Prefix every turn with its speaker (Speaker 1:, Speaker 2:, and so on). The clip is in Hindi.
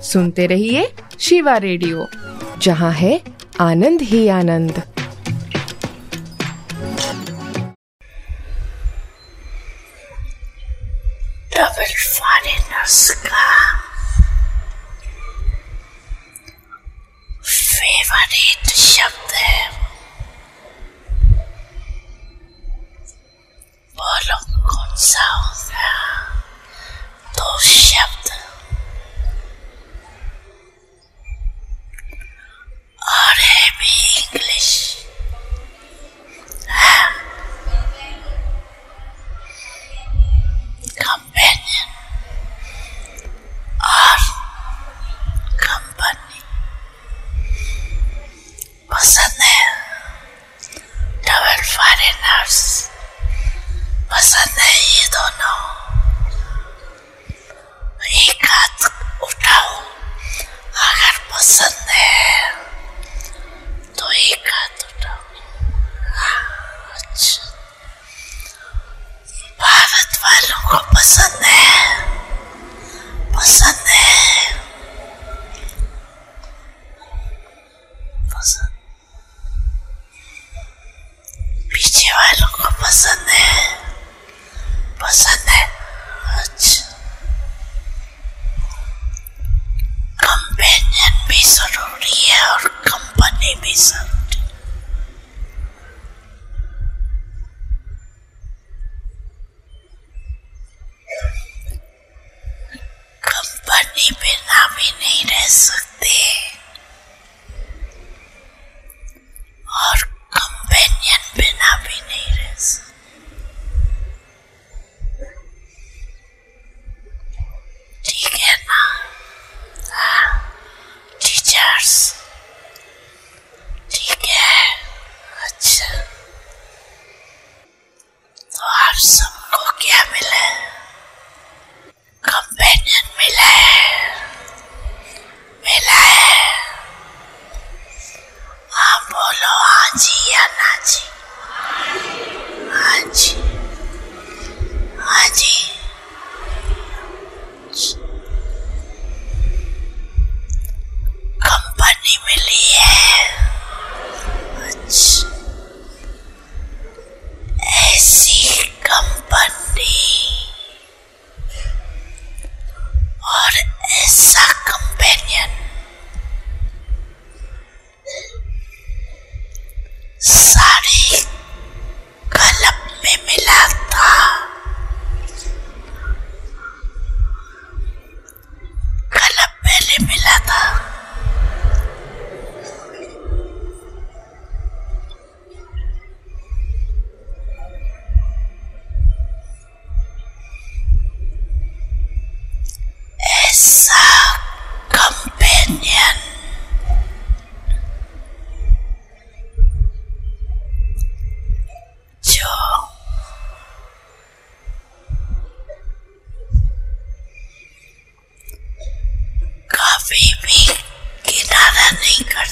Speaker 1: सुनते रहिए शिवा रेडियो, जहाँ है आनंद ही आनंद।
Speaker 2: डबल फॉरेनर्स का फेवरेट शब्द है, बोलो कौन सा होगा? दो शब्द और है भी इंग्लिश। कंपेनियन और कंपनी पसंद है। डबल फॉरेनर्स पसंद है। ये दोनों एक हाथ उठाओ अगर पसंद है तो एक हाथ उठाओ। अच्छा, भारत वालों को पसंद है, पसंद है, पसंद। पीछे वालों को पसंद है, पसंद है। अच्छा, कंपेनियन भी जरूरी है और कंपनी भी जरूरी। कंपनी बिना भी नहीं रह सकते और कंपेनियन बिना भी नहीं रह सकते। ठीक है ना? टीचर्स ठीक है। अच्छा, तो आप सबको क्या मिला? कंपेनियन मिला है, मिला है। हाँ बोलो, हाँ जी या ना जी? हाँ जी, हाँ जी। कंपनी मिली है। अच्छा, ऐसी कंपनी और ऐसा कंपेनियन सारे क्लब में मिला था। क्लब पहले मिला था। ऐसा कंपेनियन जो कभी भी किनारा नहीं करता।